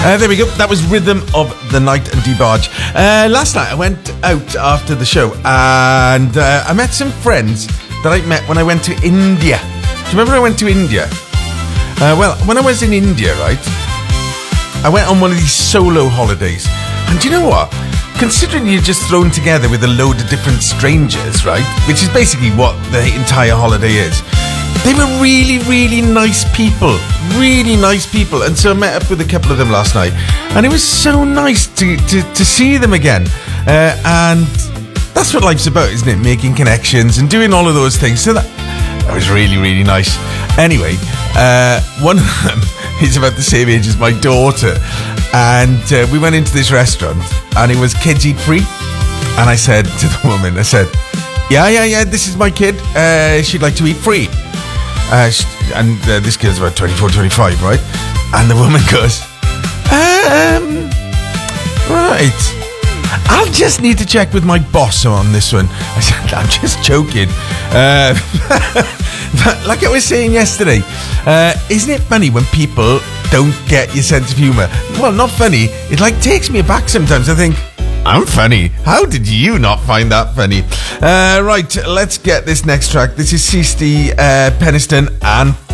There we go. That was Rhythm of the Night and DeBarge. Last night I went out after the show and I met some friends that I met when I went to India. Do you remember I went to India? Well, when I was in India, right, I went on one of these solo holidays. And do you know what? Considering you're just thrown together with a load of different strangers, right, which is basically what the entire holiday is, they were really, really nice people. Really nice people. And so I met up with a couple of them last night. And it was so nice to see them again. And that's what life's about, isn't it? Making connections and doing all of those things. So that was really, really nice. Anyway, one of them is about the same age as my daughter. And we went into this restaurant and it was kids eat free. And I said to the woman, I said, yeah, this is my kid. She'd like to eat free. And this kid's about 24, 25, right? And the woman goes, right. I'll just need to check with my boss on this one. I said, I'm just joking. Like I was saying yesterday, isn't it funny when people don't get your sense of humour? Well, not funny. It takes me aback sometimes. I think, I'm funny. How did you not find that funny? Right, let's get this next track. This is Seasty Peniston and